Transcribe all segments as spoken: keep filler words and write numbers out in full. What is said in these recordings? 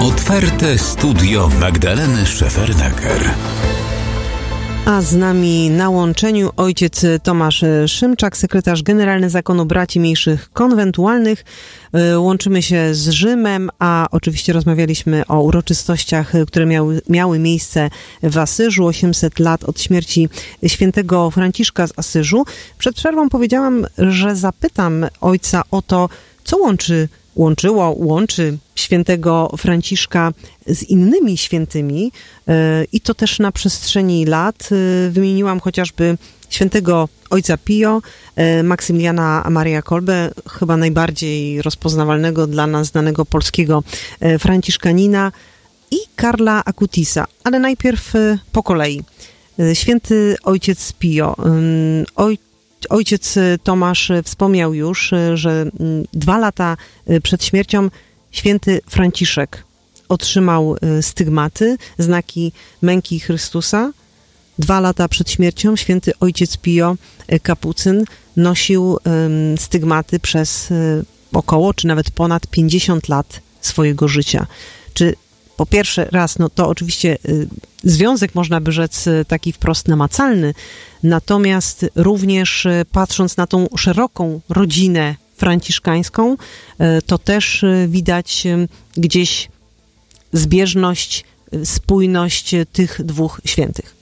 Otwarte studio Magdaleny Szefernaker. A z nami na łączeniu ojciec Tomasz Szymczak, sekretarz generalny Zakonu Braci Mniejszych Konwentualnych. Łączymy się z Rzymem, a oczywiście rozmawialiśmy o uroczystościach, które miały, miały miejsce w Asyżu, osiemset lat od śmierci świętego Franciszka z Asyżu. Przed przerwą powiedziałam, że zapytam ojca o to, co łączy łączyło, łączy świętego Franciszka z innymi świętymi i to też na przestrzeni lat. Wymieniłam chociażby świętego ojca Pio, Maksymiliana Maria Kolbe, chyba najbardziej rozpoznawalnego dla nas znanego polskiego franciszkanina, i Karla Akutisa. Ale najpierw po kolei. Święty ojciec Pio. Oj, Ojciec Tomasz wspomniał już, że dwa lata przed śmiercią święty Franciszek otrzymał stygmaty, znaki męki Chrystusa. Dwa lata przed śmiercią święty ojciec Pio, kapucyn, nosił stygmaty przez około, czy nawet ponad pięćdziesiąt lat swojego życia. Czy po pierwsze raz, no to oczywiście związek, można by rzec, taki wprost namacalny, natomiast również patrząc na tą szeroką rodzinę franciszkańską, to też widać gdzieś zbieżność, spójność tych dwóch świętych.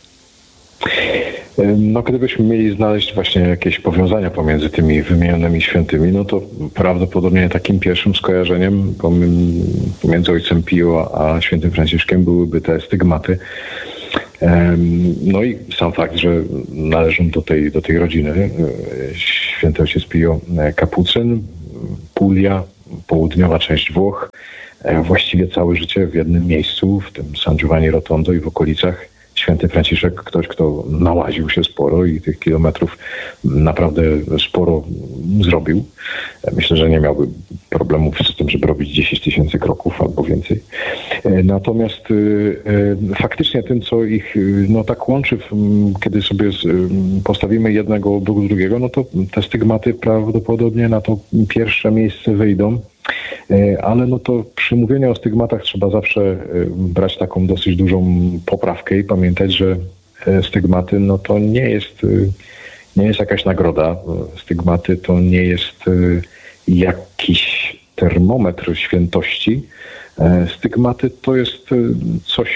No, gdybyśmy mieli znaleźć właśnie jakieś powiązania pomiędzy tymi wymienionymi świętymi, no to prawdopodobnie takim pierwszym skojarzeniem pomiędzy ojcem Pio a świętym Franciszkiem byłyby te stygmaty. No i sam fakt, że należą do tej, do tej rodziny. Święty ojciec Pio kapucyn, Puglia, południowa część Włoch, właściwie całe życie w jednym miejscu, w tym San Giovanni Rotondo i w okolicach. Święty Franciszek, ktoś, kto nałaził się sporo i tych kilometrów naprawdę sporo zrobił. Myślę, że nie miałby problemów z tym, żeby robić dziesięć tysięcy kroków albo więcej. Natomiast faktycznie tym, co ich no, tak łączy, kiedy sobie postawimy jednego obok drugiego, no to te stygmaty prawdopodobnie na to pierwsze miejsce wyjdą. Ale no to przy mówieniu o stygmatach trzeba zawsze brać taką dosyć dużą poprawkę i pamiętać, że stygmaty no to nie jest, nie jest jakaś nagroda. Stygmaty to nie jest jakiś termometr świętości. Stygmaty to jest coś,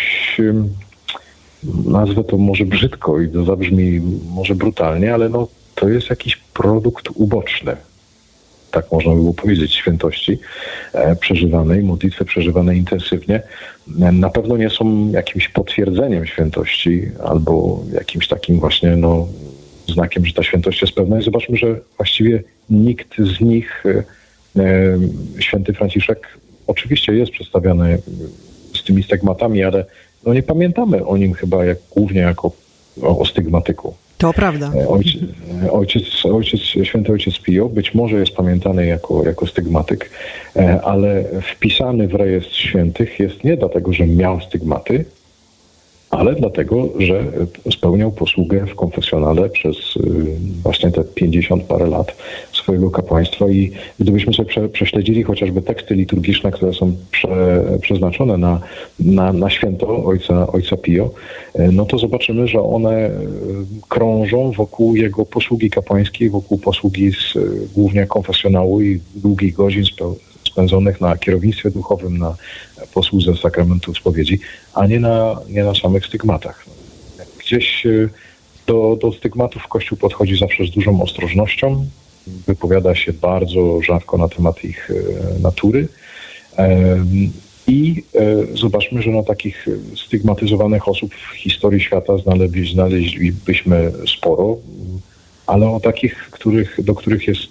nazwę to może brzydko i to zabrzmi może brutalnie, ale no to jest jakiś produkt uboczny. Tak można by było powiedzieć, świętości e, przeżywanej, modlitwy przeżywanej intensywnie, e, na pewno nie są jakimś potwierdzeniem świętości albo jakimś takim właśnie no, znakiem, że ta świętość jest pewna. I zobaczmy, że właściwie nikt z nich, e, e, święty Franciszek, oczywiście jest przedstawiany z tymi stygmatami, ale no, nie pamiętamy o nim chyba jak, głównie jako o, o stygmatyku. To prawda. Ojciec, ojciec, ojciec, święty ojciec Pio być może jest pamiętany jako, jako stygmatyk, ale wpisany w rejestr świętych jest nie dlatego, że miał stygmaty, ale dlatego, że spełniał posługę w konfesjonale przez właśnie te pięćdziesiąt parę lat swojego kapłaństwa i gdybyśmy sobie prze, prześledzili chociażby teksty liturgiczne, które są prze, przeznaczone na, na, na święto ojca, ojca Pio, no to zobaczymy, że one krążą wokół jego posługi kapłańskiej, wokół posługi z, głównie konfesjonału i długich godzin speł, spędzonych na kierownictwie duchowym, na posłudze sakramentu spowiedzi, a nie na, nie na samych stygmatach. Gdzieś do, do stygmatów Kościół podchodzi zawsze z dużą ostrożnością, wypowiada się bardzo rzadko na temat ich natury i zobaczmy, że no takich stygmatyzowanych osób w historii świata znaleźli, znaleźlibyśmy sporo, ale o takich, których, do których jest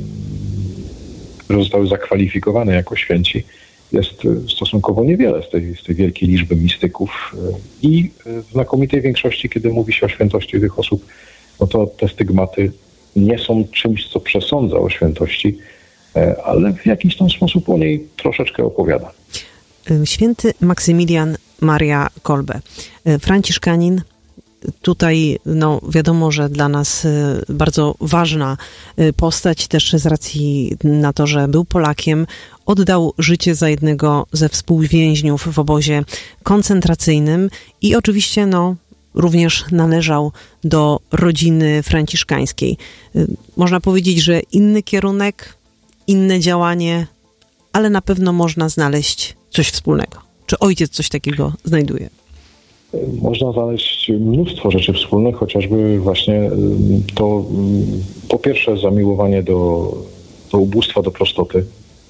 które zostały zakwalifikowane jako święci, jest stosunkowo niewiele z tej, z tej wielkiej liczby mistyków i w znakomitej większości, kiedy mówi się o świętości tych osób, no to te stygmaty nie są czymś, co przesądza o świętości, ale w jakiś tam sposób o niej troszeczkę opowiada. Święty Maksymilian Maria Kolbe, franciszkanin, tutaj no, wiadomo, że dla nas bardzo ważna postać, też z racji na to, że był Polakiem, oddał życie za jednego ze współwięźniów w obozie koncentracyjnym i oczywiście no, również należał do rodziny franciszkańskiej. Można powiedzieć, że inny kierunek, inne działanie, ale na pewno można znaleźć coś wspólnego. Czy ojciec coś takiego znajduje? Można znaleźć mnóstwo rzeczy wspólnych, chociażby właśnie to, po pierwsze, zamiłowanie do, do ubóstwa, do prostoty.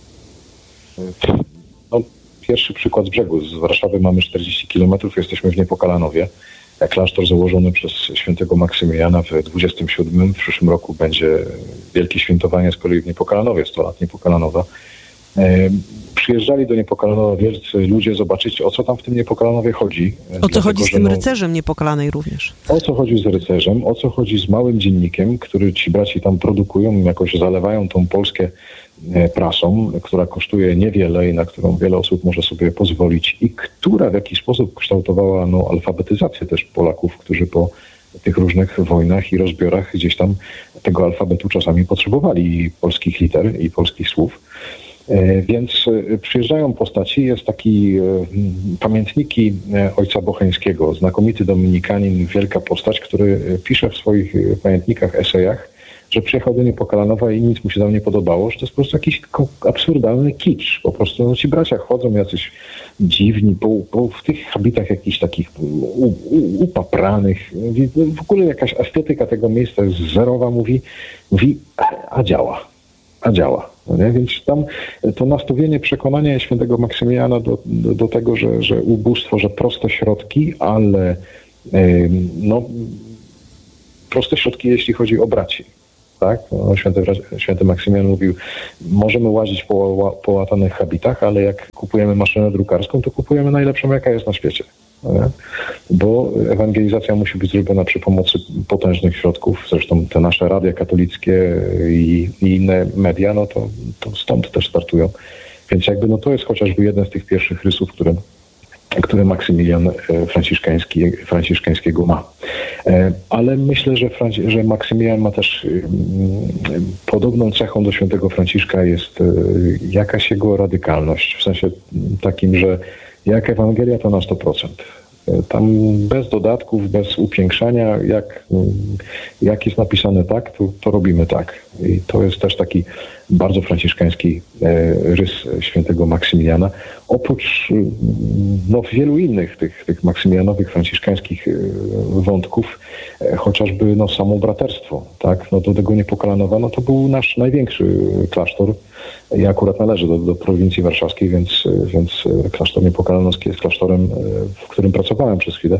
No, pierwszy przykład z brzegu. Z Warszawy mamy czterdzieści kilometrów, jesteśmy w Niepokalanowie. Klasztor założony przez świętego Maksymiliana w dwudziestym siódmym. W przyszłym roku będzie wielkie świętowanie z kolei w Niepokalanowie, sto lat Niepokalanowa. Przyjeżdżali do Niepokalanowa wielcy ludzie zobaczyć, o co tam w tym Niepokalanowie chodzi. O co Dlatego, chodzi z tym no, rycerzem Niepokalanej również? O co chodzi z rycerzem, o co chodzi z małym dziennikiem, który ci braci tam produkują, jakoś zalewają tą Polskę prasą, która kosztuje niewiele i na którą wiele osób może sobie pozwolić i która w jakiś sposób kształtowała no, alfabetyzację też Polaków, którzy po tych różnych wojnach i rozbiorach gdzieś tam tego alfabetu czasami potrzebowali i polskich liter i polskich słów. Więc przyjeżdżają postaci, jest taki pamiętniki ojca Bocheńskiego, znakomity dominikanin, wielka postać, który pisze w swoich pamiętnikach, esejach, że przyjechał do Niepokalanowa i nic mu się tam nie podobało, że to jest po prostu jakiś absurdalny kicz. Po prostu no, ci bracia chodzą jacyś dziwni, po, po, w tych habitach jakichś takich u, u, upapranych. W ogóle jakaś estetyka tego miejsca jest zerowa, mówi, mówi a działa, a działa. No nie? Więc tam to nastawienie, przekonanie świętego Maksymiliana do, do, do tego, że, że ubóstwo, że proste środki, ale yy, no, proste środki, jeśli chodzi o braci. Tak? No, święty, święty Maksymilian mówił, możemy łazić po połatanych habitach, ale jak kupujemy maszynę drukarską, to kupujemy najlepszą, jaka jest na świecie. Nie? Bo ewangelizacja musi być zrobiona przy pomocy potężnych środków. Zresztą te nasze radia katolickie i, i inne media, no to, to stąd też startują. Więc jakby no to jest chociażby jeden z tych pierwszych rysów, które które Maksymilian Franciszkański, Franciszkańskiego ma. Ale myślę, że, Franci- że Maksymilian ma też podobną cechą do świętego Franciszka jest jakaś jego radykalność, w sensie takim, że jak Ewangelia to na sto procent. Tam bez dodatków, bez upiększania, jak, jak jest napisane tak, to, to robimy tak. I to jest też taki bardzo franciszkański rys świętego Maksymiliana. Oprócz no, wielu innych tych, tych maksymilianowych, franciszkańskich wątków, chociażby no, samo braterstwo. Tak? No, do tego Niepokalanowa, no, to był nasz największy klasztor. Ja akurat należę do, do prowincji warszawskiej, więc, więc klasztor niepokalanowski jest klasztorem, w którym pracowałem przez chwilę.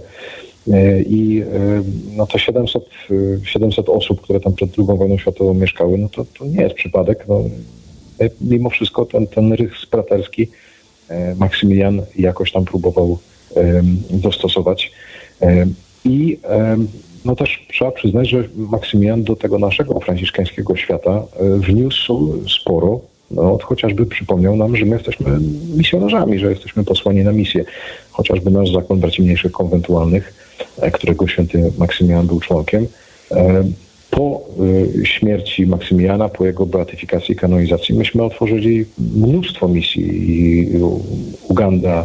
I no to siedemset, siedemset osób, które tam przed drugą wojną światową mieszkały, no to, to nie jest przypadek. No, mimo wszystko ten, ten rys braterski Maksymilian jakoś tam próbował dostosować. I no też trzeba przyznać, że Maksymilian do tego naszego franciszkańskiego świata wniósł sporo. No, chociażby przypomniał nam, że my jesteśmy misjonarzami, że jesteśmy posłani na misję. Chociażby nasz zakon braci mniejszych konwentualnych, którego święty Maksymilian był członkiem. Po śmierci Maksymiliana, po jego beatyfikacji i kanonizacji, myśmy otworzyli mnóstwo misji. Uganda,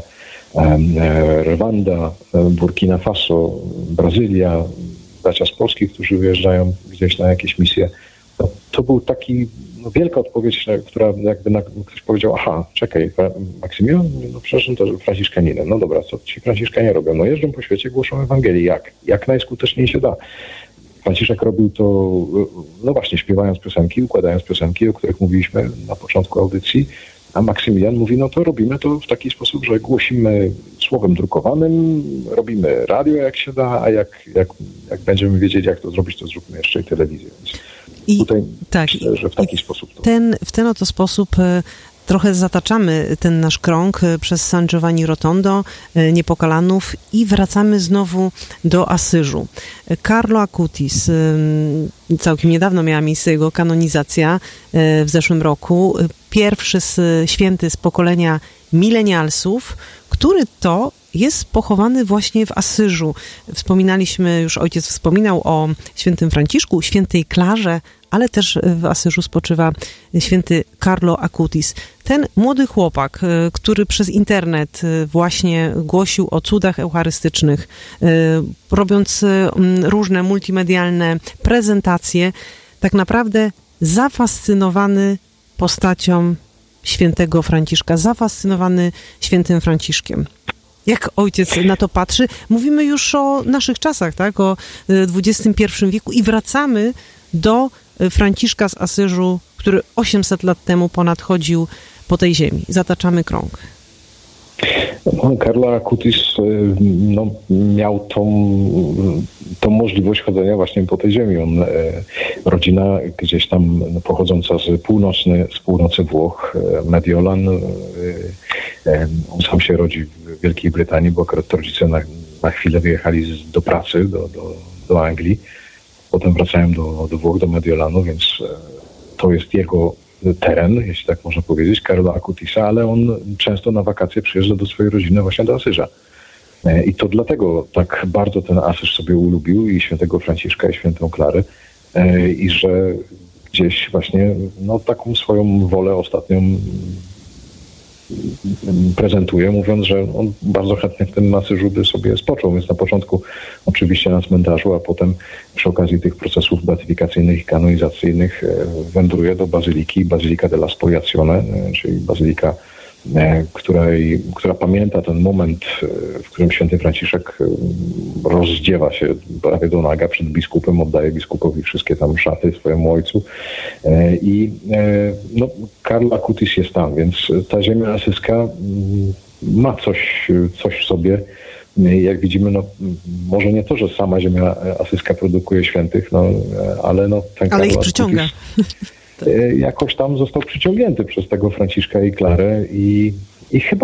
Rwanda, Burkina Faso, Brazylia, bracia z Polski, którzy wyjeżdżają gdzieś na jakieś misje. No, to był taki no, wielka odpowiedź, która jakby na, ktoś powiedział, aha, czekaj, Maksymilian, no przecież to franciszkaninem. No dobra, co ci franciszkanie robią? No jeżdżą po świecie, głoszą Ewangelię. Jak? Jak najskuteczniej się da. Franciszek robił to, no właśnie, śpiewając piosenki, układając piosenki, o których mówiliśmy na początku audycji, a Maksymilian mówi, no to robimy to w taki sposób, że głosimy słowem drukowanym, robimy radio jak się da, a jak, jak, jak będziemy wiedzieli, jak to zrobić, to zróbmy jeszcze i telewizję. Więc I tutaj tak, myślę, że w taki sposób. To... Ten, w ten oto sposób trochę zataczamy ten nasz krąg przez San Giovanni Rotondo, Niepokalanów i wracamy znowu do Asyżu. Carlo Acutis, całkiem niedawno miała miejsce jego kanonizacja w zeszłym roku. Pierwszy z, święty z pokolenia milenialsów, który to jest pochowany właśnie w Asyżu. Wspominaliśmy, już ojciec wspominał o świętym Franciszku, świętej Klarze, ale też w Asyżu spoczywa święty Carlo Acutis. Ten młody chłopak, który przez internet właśnie głosił o cudach eucharystycznych, robiąc różne multimedialne prezentacje, tak naprawdę zafascynowany postacią świętego Franciszka, zafascynowany świętym Franciszkiem. Jak ojciec na to patrzy? Mówimy już o naszych czasach, tak? O dwudziestym pierwszym wieku i wracamy do Franciszka z Asyżu, który osiemset lat temu ponad chodził po tej ziemi. Zataczamy krąg. No, Carlo Acutis no, miał tą, tą możliwość chodzenia właśnie po tej ziemi. On, rodzina gdzieś tam pochodząca z, północny, z północy Włoch, Mediolan, on sam się rodzi w Wielkiej Brytanii, bo akurat rodzice na, na chwilę wyjechali do pracy do, do, do Anglii. Potem wracają do, do Włoch, do Mediolanu, więc to jest jego teren, jeśli tak można powiedzieć, Carlo Acutisa, ale on często na wakacje przyjeżdża do swojej rodziny właśnie do Asyża. I to dlatego tak bardzo ten Asyż sobie ulubił i świętego Franciszka i świętą Klarę i że gdzieś właśnie no, taką swoją wolę ostatnią prezentuje, mówiąc, że on bardzo chętnie w tym Asyżu by sobie spoczął, więc na początku oczywiście na cmentarzu, a potem przy okazji tych procesów beatyfikacyjnych i kanonizacyjnych wędruje do bazyliki, Basilica della Spoliazione, czyli bazylika, której, która pamięta ten moment, w którym święty Franciszek rozdziewa się prawie do naga przed biskupem, oddaje biskupowi wszystkie tam szaty swojemu ojcu i no, Carlo Acutis jest tam, więc ta ziemia asyska ma coś, coś w sobie. Jak widzimy, no, może nie to, że sama ziemia asyska produkuje świętych, no, ale no, ten ale Carlo ich przyciąga. Acutis jakoś tam został przyciągnięty przez tego Franciszka i Klarę i, i chyba